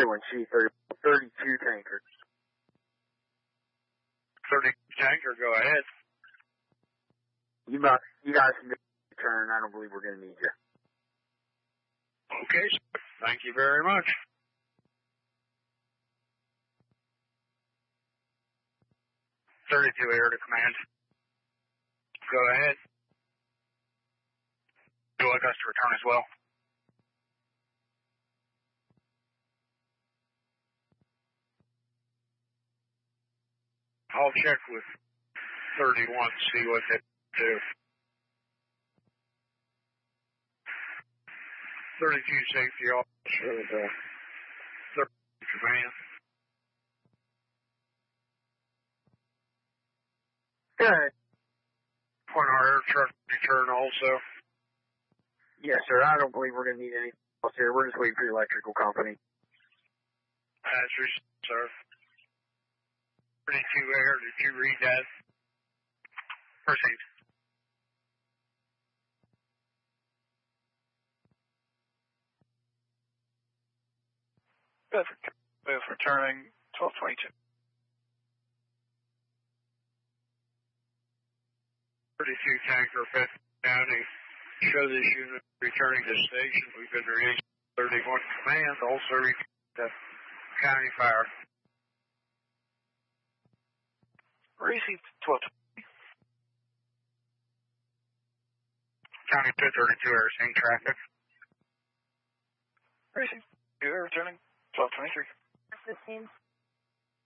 31C, 32 tanker. 30 tanker, go ahead. You guys can return. I don't believe we're going to need you. Okay, sir. Thank you very much. Air to command. Go ahead. Would you like us to return as well? I'll check with 31 to see what they do. 32 safety officer. 30 command. Good. Want our air truck return also? Yes, sir. I don't believe we're going to need anything else here. We're just waiting for the electrical company. That's received, sir. 32 air, did you read that? Received. Move returning 1222. 32 tanker, Fifth County. Show this unit returning to station. We've been released 31 command. Also the county fire. Received 1220. County 232 air, seeing traffic. Received. You are returning 1223. 15.